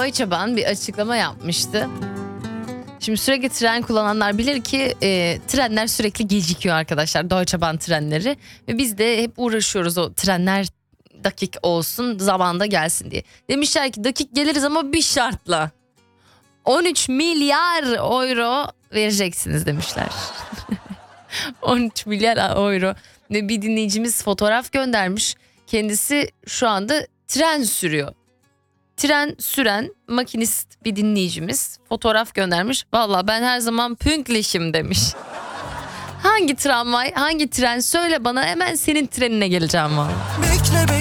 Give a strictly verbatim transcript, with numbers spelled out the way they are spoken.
Deutsche Bahn bir açıklama yapmıştı. Şimdi sürekli tren kullananlar bilir ki e, trenler sürekli gecikiyor arkadaşlar. Deutsche Bahn trenleri. Ve biz de hep uğraşıyoruz o trenler dakik olsun, zamanda gelsin diye. Demişler ki dakik geliriz ama bir şartla. on üç milyar euro vereceksiniz demişler. on üç milyar euro. Ve bir dinleyicimiz fotoğraf göndermiş. Kendisi şu anda tren sürüyor. Tren süren makinist bir dinleyicimiz fotoğraf göndermiş. Valla ben her zaman pünktlichim demiş. Hangi tramvay, hangi tren söyle bana, hemen senin trenine geleceğim valla. Bekle, bekle.